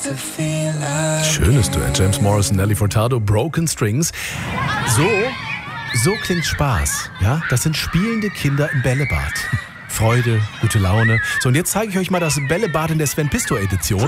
Schönes Duett, James Morrison, Nelly Furtado, Broken Strings. So klingt Spaß, ja? Das sind spielende Kinder im Bällebad. Freude, gute Laune. So, und jetzt zeige ich euch mal das Bällebad in der Sven-Pisto-Edition.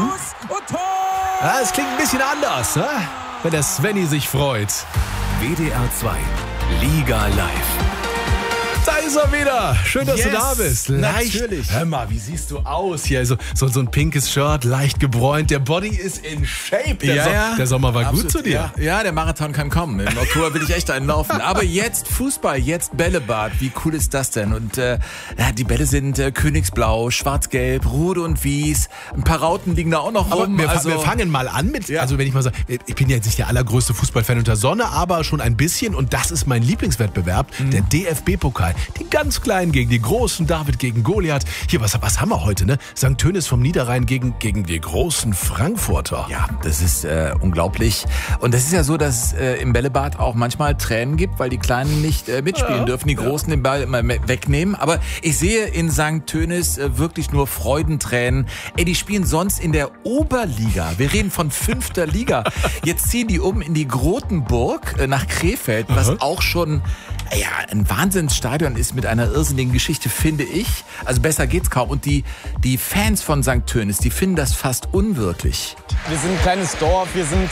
Ja, es klingt ein bisschen anders, ne? Wenn der Svenny sich freut. WDR 2, Liga live. Da ist er wieder. Schön, dass du da bist. Natürlich. Hör mal, wie siehst du aus hier? So ein pinkes Shirt, leicht gebräunt. Der Body ist in Shape. Der Sommer war Absolut, gut zu dir. Ja, der Marathon kann kommen. Im Oktober will ich echt einen laufen. Aber jetzt Fußball, jetzt Bällebad. Wie cool ist das denn? Und die Bälle sind königsblau, schwarz-gelb, Rot und Wies. Ein paar Rauten liegen da auch noch rum. Wir fangen mal an mit, also wenn ich mal sage, ich bin ja jetzt nicht der allergrößte Fußballfan unter Sonne, aber schon ein bisschen. Und das ist mein Lieblingswettbewerb, der DFB-Pokal. Die ganz Kleinen gegen die Großen, David gegen Goliath. Hier, was haben wir heute, ne? St. Tönis vom Niederrhein gegen die großen Frankfurter. Ja, das ist unglaublich. Und das ist ja so, dass es im Bällebad auch manchmal Tränen gibt, weil die Kleinen nicht mitspielen dürfen, die Großen den Ball immer wegnehmen. Aber ich sehe in St. Tönis wirklich nur Freudentränen. Die spielen sonst in der Oberliga. Wir reden von 5. Liga. Jetzt ziehen die um in die Grotenburg nach Krefeld, was auch schon ein Wahnsinnsstadion ist mit einer irrsinnigen Geschichte, finde ich. Also besser geht's kaum. Und die Fans von St. Tönis, die finden das fast unwirklich. Wir sind ein kleines Dorf, wir sind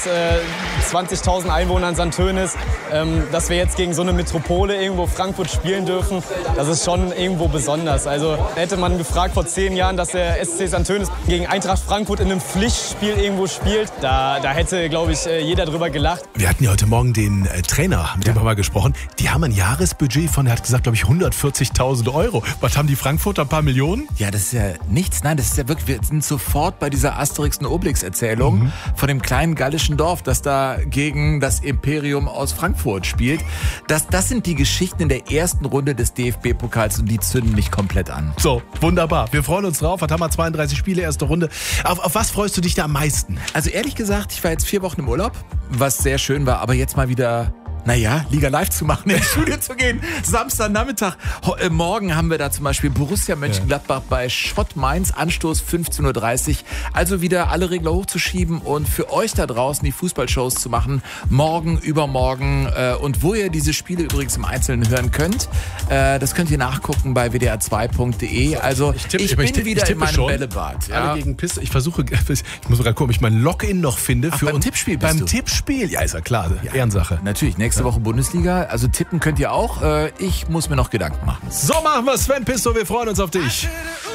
20.000 Einwohner in St. Tönis. Dass wir jetzt gegen so eine Metropole irgendwo Frankfurt spielen dürfen, das ist schon irgendwo besonders. Also hätte man gefragt vor 10 Jahren, dass der SC St. Tönis gegen Eintracht Frankfurt in einem Pflichtspiel irgendwo spielt, da hätte, glaube ich, jeder drüber gelacht. Wir hatten ja heute Morgen den Trainer, mit dem haben wir gesprochen. Die haben ein Jahresbudget von, er hat gesagt, glaube ich, 140.000 Euro. Was haben die Frankfurter, ein paar Millionen? Ja, das ist ja nichts. Nein, das ist ja wirklich, wir sind sofort bei dieser Asterix und Obelix-Erzählung von dem kleinen gallischen Dorf, das da gegen das Imperium aus Frankfurt spielt. Das sind die Geschichten in der ersten Runde des DFB-Pokals und die zünden mich komplett an. So, wunderbar. Wir freuen uns drauf. Was haben wir? 32 Spiele, erste Runde. Auf was freust du dich da am meisten? Also ehrlich gesagt, ich war jetzt 4 Wochen im Urlaub, was sehr schön war, aber jetzt mal wieder... Liga live zu machen, in die Studio zu gehen. Samstagnachmittag. Morgen haben wir da zum Beispiel Borussia Mönchengladbach bei Schott Mainz. Anstoß 15.30 Uhr. Also wieder alle Regler hochzuschieben und für euch da draußen die Fußballshows zu machen. Morgen, übermorgen. Und wo ihr diese Spiele übrigens im Einzelnen hören könnt, das könnt ihr nachgucken bei wdr2.de. Also ich bin wieder in meinem Bällebad. Ja. Alle gegen Piste. Ich muss mal gerade gucken, ob ich mein Login noch finde. Beim Tippspiel bist du? Tippspiel. Ja, ist ja klar. Ehrensache. Natürlich. Nächste Woche Bundesliga, also tippen könnt ihr auch. Ich muss mir noch Gedanken machen. So machen wir, Sven Pisto, wir freuen uns auf dich.